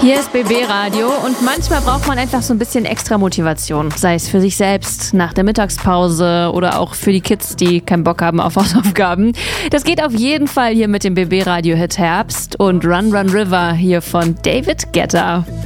Hier ist BB Radio und manchmal braucht man einfach so ein bisschen extra Motivation. Sei es für sich selbst, nach der Mittagspause oder auch für die Kids, die keinen Bock haben auf Hausaufgaben. Das geht auf jeden Fall hier mit dem BB Radio Hit Herbst und Run Run River hier von David Guetta.